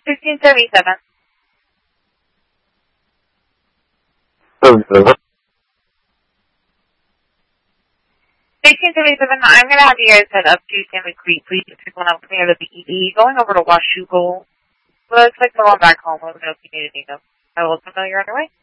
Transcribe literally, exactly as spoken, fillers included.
sixteen seventy-seven. seventy-seven. sixteen seventy-seven, I'm going to have you guys head up to San Creek. Please pick one up near the B E D. Going over to Washougal. Looks like the one back home. Let me know if you need anything. I will tell you right away.